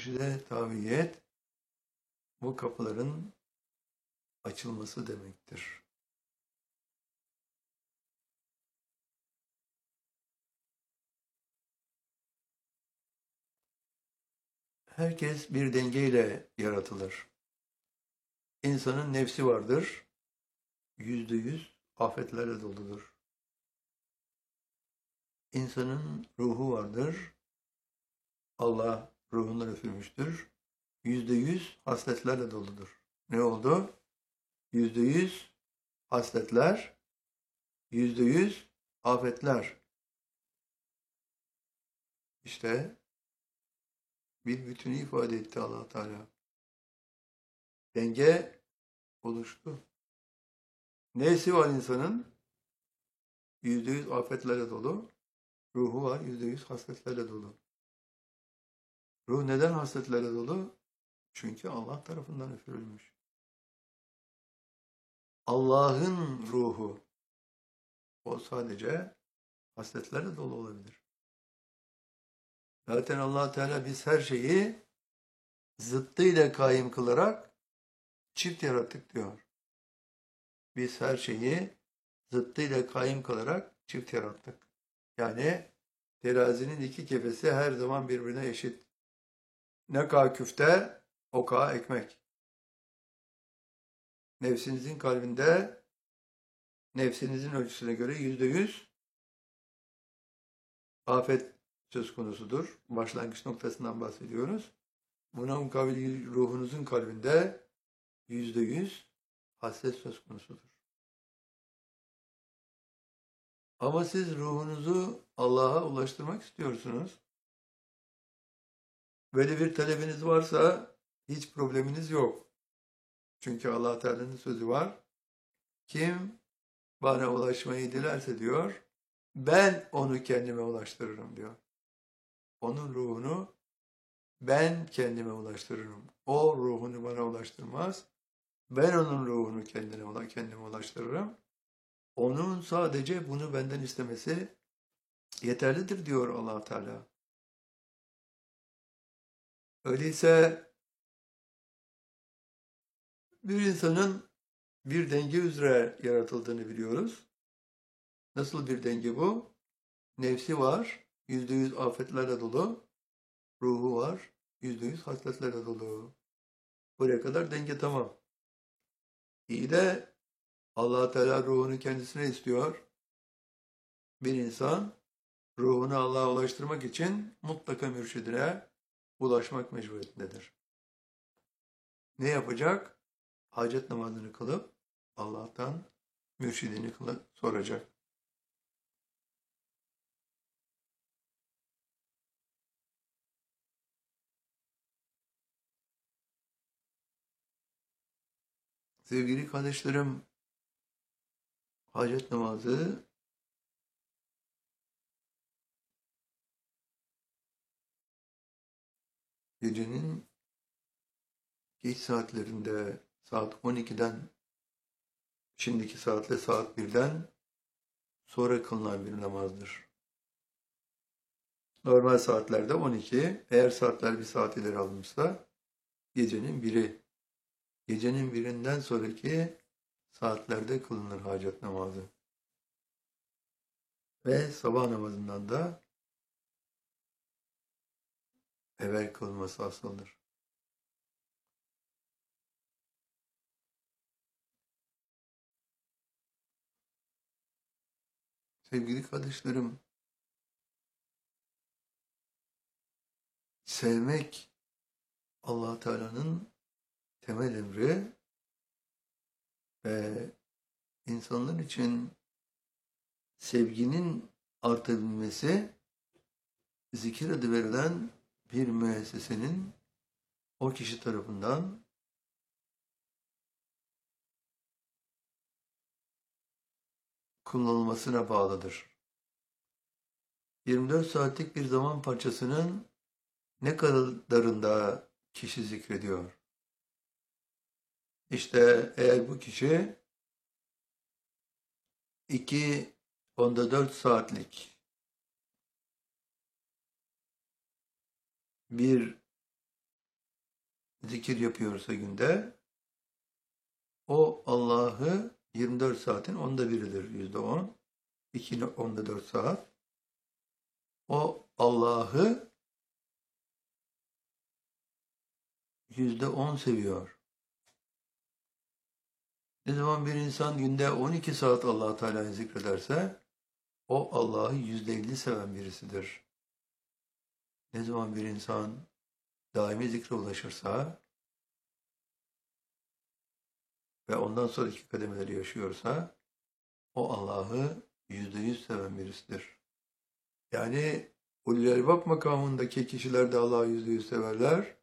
mürşide taviyet bu kapıların açılması demektir. Herkes bir dengeyle yaratılır. İnsanın nefsi vardır, %100 afetlerle doludur. İnsanın ruhu vardır, Allah ruhundan üfürmüştür, %100 hasletlerle doludur. Ne oldu? %100 hasletler, %100 afetler. İşte bir bütünü ifade etti Allah Teala. Denge oluştu. Neysi var insanın? %100 afetlerle dolu. Ruhu var, %100 hasletlerle dolu. Ruh neden hasletlerle dolu? Çünkü Allah tarafından üfürülmüş. Allah'ın ruhu. O sadece hasletlerle dolu olabilir. Zaten Allah Teala biz her şeyi zıttıyla kaim kılarak çift yarattık diyor. Biz her şeyi zıttıyla kaim kılarak çift yarattık. Yani terazinin iki kefesi her zaman birbirine eşit. Ne kadar küfte, o kadar ekmek. Nefsinizin kalbinde, nefsinizin ölçüsüne göre %100 afet söz konusudur. Başlangıç noktasından bahsediyoruz. Buna mukabil ruhunuzun kalbinde %100 hasret söz konusudur. Ama siz ruhunuzu Allah'a ulaştırmak istiyorsunuz. Böyle bir talebiniz varsa hiç probleminiz yok. Çünkü Allah Teala'nın sözü var. Kim bana ulaşmayı dilerse diyor, ben onu kendime ulaştırırım diyor. Onun ruhunu ben kendime ulaştırırım. O ruhunu bana ulaştırmaz. Ben onun ruhunu kendime ulaştırırım. Onun sadece bunu benden istemesi yeterlidir diyor Allah Teala. Öyleyse bir insanın bir denge üzere yaratıldığını biliyoruz. Nasıl bir denge bu? Nefsi var, %100 afetlerle dolu. Ruhu var, %100 hasletlerle dolu. Buraya kadar denge tamam. İyi de Allah Teala ruhunu kendisine istiyor. Bir insan ruhunu Allah'a ulaştırmak için mutlaka mürşidine ulaşmak mecburiyetindedir. Ne yapacak? Hacet namazını kılıp Allah'tan mürşidini soracak. Sevgili kardeşlerim, hacet namazı gecenin geç saatlerinde saat 12'den şimdiki saatle saat 1'den sonra kılınan bir namazdır. Normal saatlerde 12, eğer saatler bir saat ileri alınmışsa gecenin 1'i. Gecenin 1'inden sonraki saatlerde kılınır hacet namazı. Ve sabah namazından da evvel kılınması asıldır. Sevgili kardeşlerim, sevmek Allah Teala'nın temel emri ve insanlar için sevginin artabilmesi zikir adı verilen bir müessesenin o kişi tarafından kullanılmasına bağlıdır. 24 saatlik bir zaman parçasının ne kadarında kişi zikrediyor? İşte eğer bu kişi 2/4 saatlik bir zikir yapıyorsa günde, o Allah'ı 24 saatin onda biridir, %10. 2 onda 4 saat. O Allah'ı %10 seviyor. Ne zaman bir insan günde 12 saat Allah Teala'yı zikrederse, o Allah'ı %50 seven birisidir. Ne zaman bir insan daimi zikre ulaşırsa ve ondan sonraki kademeleri yaşıyorsa, o Allah'ı %100 seven birisidir. Yani ulul elbab makamındaki kişiler de Allah'ı %100 severler.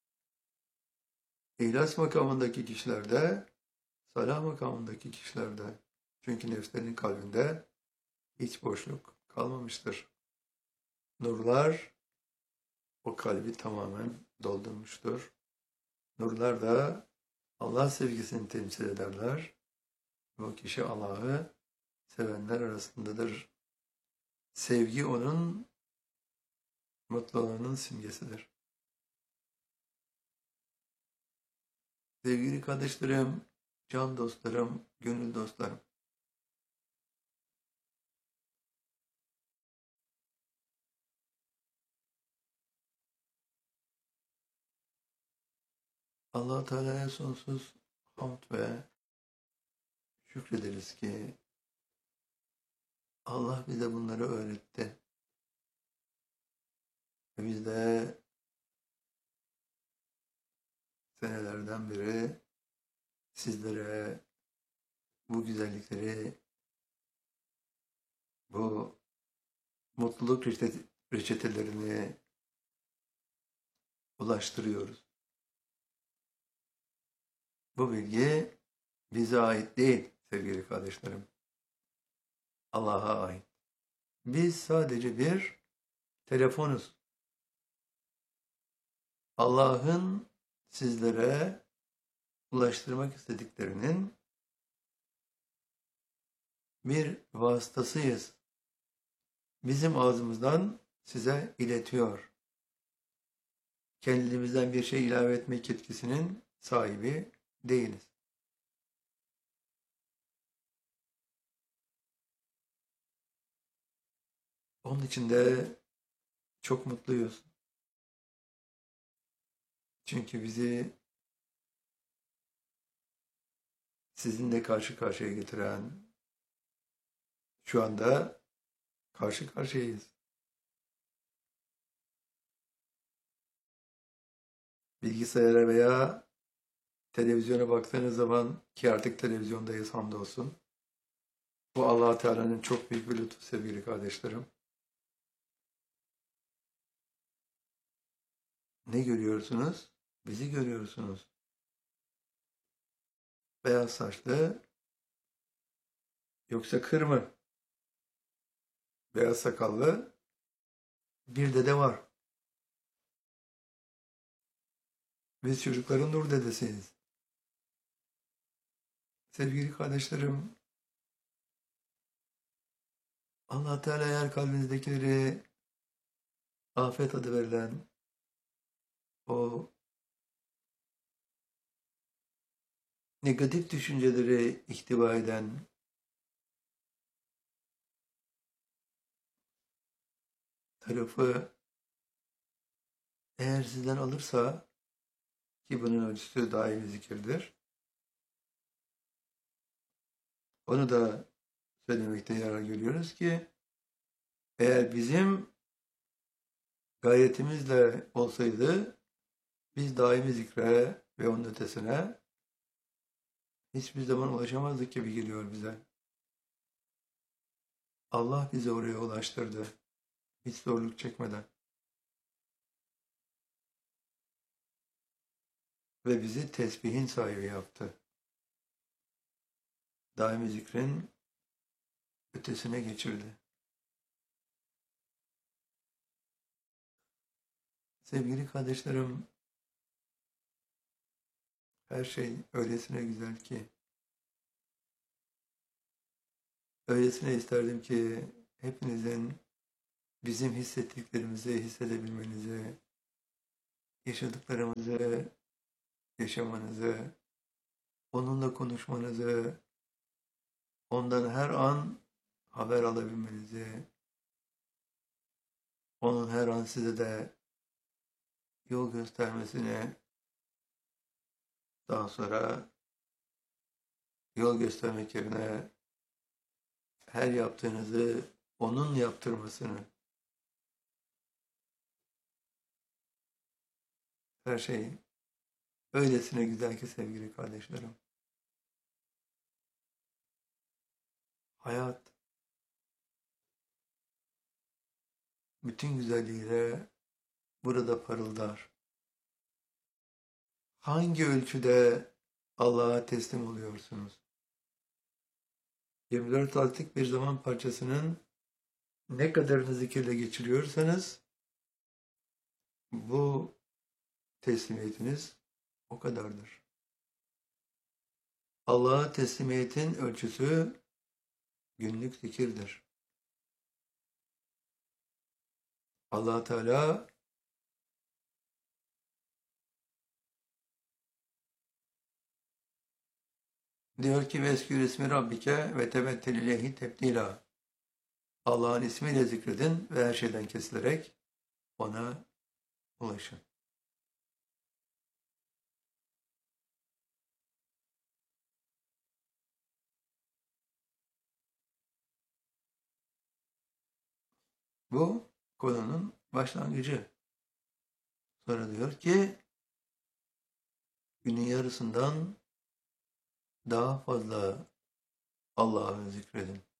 İhlas makamındaki kişiler de, salah makamındaki kişiler de. Çünkü nefslerinin kalbinde hiç boşluk kalmamıştır. Nurlar o kalbi tamamen doldurmuştur. Nurlar da Allah sevgisini temsil ederler. Bu kişi Allah'ı sevenler arasındadır. Sevgi onun mutluluğunun simgesidir. Sevgili kardeşlerim, can dostlarım, gönül dostlarım. Allah Teala'ya sonsuz hamd ve şükrederiz ki Allah bize bunları öğretti. Ve biz de senelerden beri sizlere bu güzellikleri, bu mutluluk reçetelerini ulaştırıyoruz. Bu bilgi bize ait değil sevgili kardeşlerim. Allah'a ait. Biz sadece bir telefonuz. Allah'ın sizlere ulaştırmak istediklerinin bir vasıtasıyız. Bizim ağzımızdan size iletiyor. Kendimizden bir şey ilave etmek yetkisinin sahibi değiliz. Onun için de çok mutluyuz. Çünkü bizi sizinle karşı karşıya getiren, şu anda karşı karşıyayız. Bilgisayara veya televizyona baktığınız zaman, ki artık televizyondayız hamdolsun. Bu Allah Teala'nın çok büyük bir lütfu sevgili kardeşlerim. Ne görüyorsunuz? Bizi görüyorsunuz. Beyaz saçlı, yoksa kır mı? Beyaz sakallı bir dede var. Biz çocukların nur dedesiyiz. Sevgili kardeşlerim, Allah Teala eğer kalbinizdekileri afet adı verilen o negatif düşünceleri ihtiva eden tarafı eğer sizden alırsa, ki bunun ölçüsü daimi zikirdir, onu da söylemekte yarar görüyoruz ki eğer bizim gayretimizle olsaydı biz daimi zikre ve onun ötesine hiçbir zaman ulaşamazdık gibi geliyor bize. Allah bizi oraya ulaştırdı. Hiç zorluk çekmeden. Ve bizi tesbihin sahibi yaptı. Daimi zikrin ötesine geçirdi. Sevgili kardeşlerim, her şey öylesine güzel ki, öylesine isterdim ki hepinizin bizim hissettiklerimizi hissedebilmenizi, yaşadıklarımızı yaşamanızı, onunla konuşmanızı, ondan her an haber alabilmenizi, onun her an size de yol göstermesini, daha sonra yol göstermek yerine her yaptığınızı onun yaptırmasını, her şey öylesine güzel ki sevgili kardeşlerim. Hayat bütün güzelliğiyle burada parıldar. Hangi ölçüde Allah'a teslim oluyorsunuz? 24 saatlik bir zaman parçasının ne kadarını zikirle geçiriyorsanız bu teslimiyetiniz o kadardır. Allah'a teslimiyetin ölçüsü günlük zikirdir. Allah Teala diyor ki veskür ismi Rabbike ve tebettel ileyhi tebdila. Allah'ın ismiyle zikredin ve her şeyden kesilerek ona ulaşın. Bu konunun başlangıcı. Sonra diyor ki günün yarısından daha fazla Allah'ı zikredin.